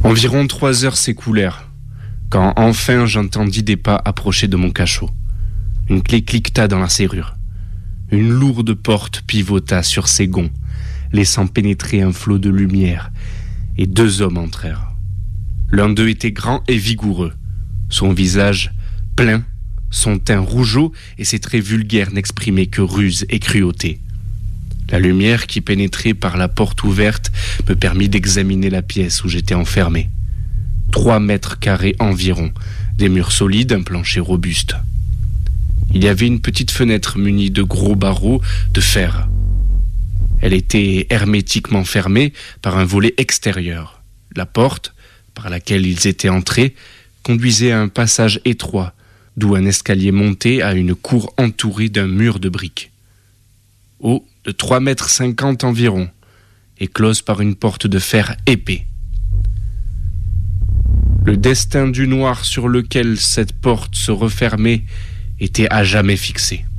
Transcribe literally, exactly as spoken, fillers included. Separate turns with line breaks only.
Environ trois heures s'écoulèrent, quand enfin j'entendis des pas approcher de mon cachot. Une clé cliqueta dans la serrure. Une lourde porte pivota sur ses gonds, laissant pénétrer un flot de lumière, et deux hommes entrèrent. L'un d'eux était grand et vigoureux, son visage plein, son teint rougeau et ses traits vulgaires n'exprimaient que ruse et cruauté. La lumière qui pénétrait par la porte ouverte me permit d'examiner la pièce où j'étais enfermé. Trois mètres carrés environ, des murs solides, un plancher robuste. Il y avait une petite fenêtre munie de gros barreaux de fer. Elle était hermétiquement fermée par un volet extérieur. La porte, par laquelle ils étaient entrés, conduisait à un passage étroit, d'où un escalier montait à une cour entourée d'un mur de briques. Haut de trois mètres cinquante environ, et close par une porte de fer épais. Le destin du noir sur lequel cette porte se refermait était à jamais fixé.